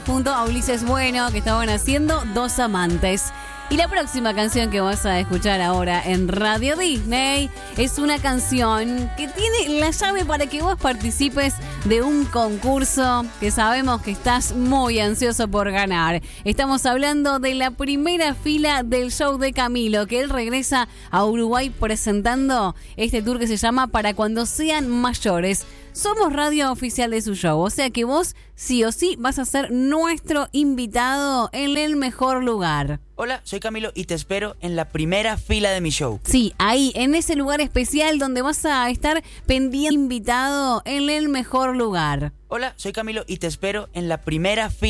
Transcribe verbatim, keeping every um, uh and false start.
Junto a Ulises Bueno, que estaban haciendo Dos Amantes. Y la próxima canción que vas a escuchar ahora en Radio Disney es una canción que tiene la llave para que vos participes de un concurso que sabemos que estás muy ansioso por ganar. Estamos hablando de la primera fila del show de Camilo, que él regresa a Uruguay presentando este tour que se llama Para Cuando Sean Mayores. Somos radio oficial de su show, o sea que vos sí o sí vas a ser nuestro invitado en el mejor lugar. Hola, soy Camilo y te espero en la primera fila de mi show. Sí, ahí, en ese lugar especial donde vas a estar pendiente invitado en el mejor lugar. Hola, soy Camilo y te espero en la primera fila.